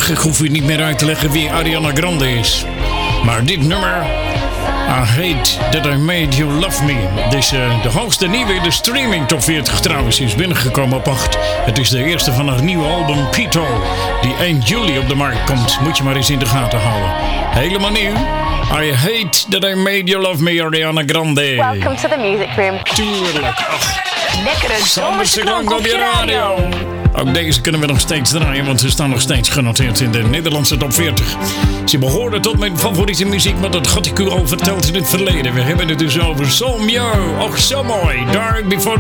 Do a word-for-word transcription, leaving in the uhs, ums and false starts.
Ach, ik hoef u niet meer uit te leggen wie Ariana Grande is. Maar dit nummer, I Hate That I Made You Love Me. Het is uh, de hoogste nieuwe in de streaming top veertig trouwens. Is binnengekomen op acht. Het is de eerste van haar nieuwe album Pito. Die eind juli op de markt komt. Moet je maar eens in de gaten houden. Helemaal nieuw. I Hate That I Made You Love Me, Ariana Grande. Welcome to the Music Room. Tuurlijk. Ach. Lekkere zomerse klank op je radio. Ook deze kunnen we nog steeds draaien, want ze staan nog steeds genoteerd in de Nederlandse top veertig. Ze behoorden tot mijn favoriete muziek, maar dat had ik u al verteld in het verleden. We hebben het dus over Somio. Och, zo mooi. Dark Before